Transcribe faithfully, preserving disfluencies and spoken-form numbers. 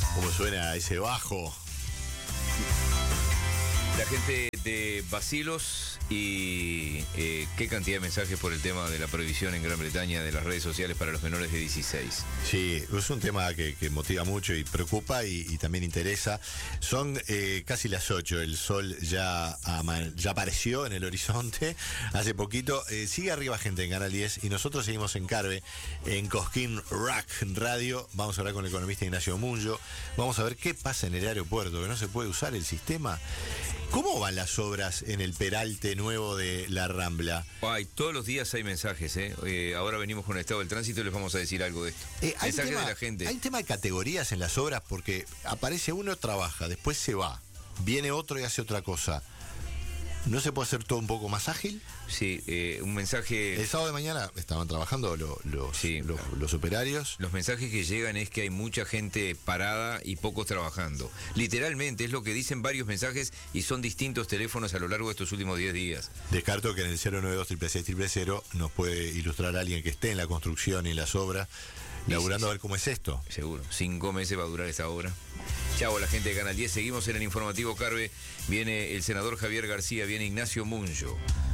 ¿Cómo suena ese bajo? La gente de Bacilos y eh, qué cantidad de mensajes por el tema de la prohibición en Gran Bretaña de las redes sociales para los menores de dieciséis. Sí, es un tema que, que motiva mucho y preocupa y, y también interesa. Son eh, casi las ocho, el sol ya, ama- ya apareció en el horizonte hace poquito. Eh, sigue arriba gente en Canal diez y nosotros seguimos en Carve, en Cosquín Rock Radio. Vamos a hablar con el economista Ignacio Munjo. Vamos a ver qué pasa en el aeropuerto, que no se puede usar el sistema. ¿Cómo van las obras en el peralte nuevo de la Rambla? Ay, todos los días hay mensajes, ¿eh? Eh, ahora venimos con el estado del tránsito y les vamos a decir algo de esto. Eh, hay mensajes tema, de la gente. Hay un tema de categorías en las obras porque aparece uno, trabaja, después se va, viene otro y hace otra cosa. ¿No se puede hacer todo un poco más ágil? Sí, eh, un mensaje... El sábado de mañana estaban trabajando lo- los, Sí. los, los operarios. Los mensajes que llegan es que hay mucha gente parada y pocos trabajando. Literalmente es lo que dicen varios mensajes y son distintos teléfonos a lo largo de estos últimos diez días. Descarto que en el cero nueve dos, seis seis seis cero cero nos puede ilustrar a alguien que esté en la construcción y en las obras, laburando sí, a ver cómo es esto. Seguro, cinco meses va a durar esta obra. Chao, la gente de Canal diez. Seguimos en el informativo Carve. Viene el senador Javier García, viene Ignacio Munjo.